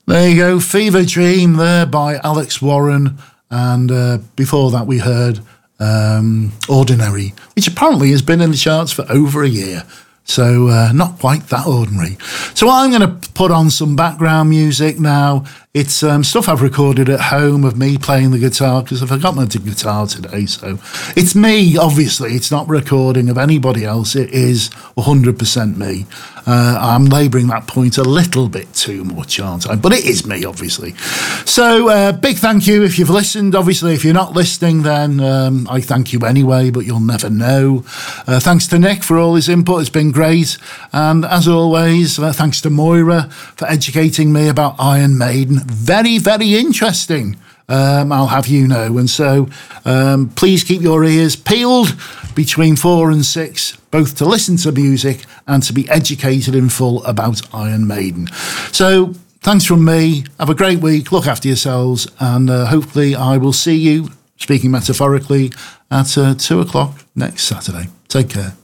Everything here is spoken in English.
There you go, Fever Dream there by Alex Warren. And before that we heard Ordinary, which apparently has been in the charts for over a year. So not quite that ordinary. So I'm going to put on some background music now. It's stuff I've recorded at home of me playing the guitar, because I forgot my guitar today. So it's me, obviously. It's not recording of anybody else. It is 100% me. I'm labouring that point a little bit too much, aren't I? But it is me, obviously. So big thank you if you've listened. Obviously, if you're not listening, then I thank you anyway, but you'll never know. Thanks to Nick for all his input. It's been great. And as always, thanks to Moira for educating me about Iron Maiden. Very, very interesting, I'll have you know. And so please keep your ears peeled between 4 and 6, both to listen to music and to be educated in full about Iron Maiden. So thanks from me. Have a great week. Look after yourselves. And hopefully I will see you, speaking metaphorically, at 2 o'clock next Saturday. Take care.